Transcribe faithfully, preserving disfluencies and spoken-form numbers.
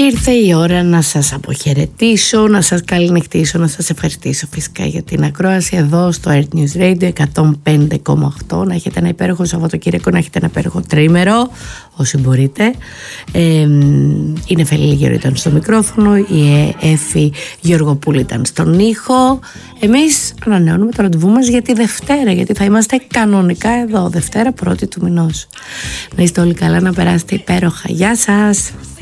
ήρθε η ώρα να σας αποχαιρετήσω, να σας καληνυχτήσω, να σας ευχαριστήσω φυσικά για την ακρόαση εδώ στο Earth News Radio εκατόν πέντε κόμμα οκτώ. Να έχετε ένα υπέροχο Σαββατοκύριακο, να έχετε ένα υπέροχο τρίμερο όσοι μπορείτε. ε, Η Νεφέλη Λιγέρο ήταν στο μικρόφωνο, η Εφη Γεωργοπούλη ήταν στον ήχο. Εμείς ανανεώνουμε το ραντεβού μας για τη Δευτέρα, γιατί θα είμαστε κανονικά εδώ Δευτέρα πρώτη του μηνός. Να είστε όλοι καλά, να περάσετε υπέροχα. Γεια σας.